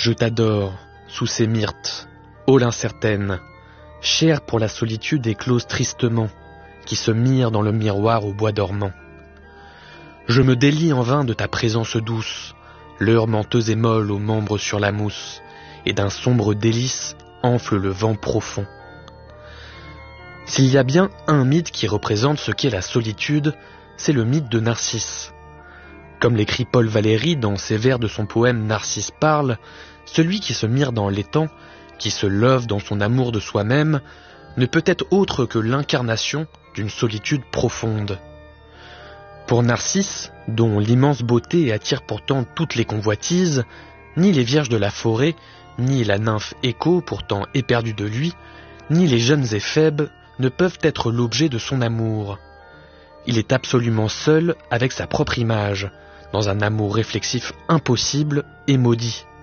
Je t'adore, sous ces myrtes, ô l'incertaine, chère pour la solitude éclose tristement, qui se mire dans le miroir au bois dormant. Je me délie en vain de ta présence douce, l'heure menteuse et molle aux membres sur la mousse, et d'un sombre délice enfle le vent profond. S'il y a bien un mythe qui représente ce qu'est la solitude, c'est le mythe de Narcisse. Comme l'écrit Paul Valéry dans ses vers de son poème Narcisse parle, celui qui se mire dans l'étang, qui se love dans son amour de soi-même, ne peut être autre que l'incarnation d'une solitude profonde. Pour Narcisse, dont l'immense beauté attire pourtant toutes les convoitises, ni les vierges de la forêt, ni la nymphe Écho, pourtant éperdue de lui, ni les jeunes éphèbes ne peuvent être l'objet de son amour. Il est absolument seul avec sa propre image, dans un amour réflexif impossible et maudit.